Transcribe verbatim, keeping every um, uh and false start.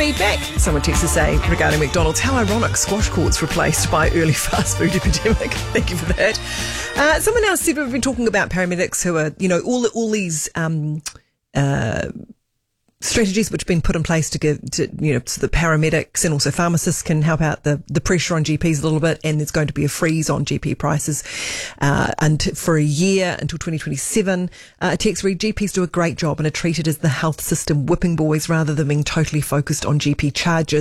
feedback. Someone texts to say regarding McDonald's, how ironic, squash courts replaced by early fast food epidemic. Thank you for that. Uh, someone else said we've been talking about paramedics who are, you know, all all these um, uh, strategies which have been put in place to give, to, you know, so the paramedics and also pharmacists can help out the, the pressure on G Ps a little bit, and there's going to be a freeze on G P prices uh, and for a year until twenty twenty-seven. Uh, a text read, G Ps do a great job and are treated as the health system whipping boys rather than being totally focused on G P charges.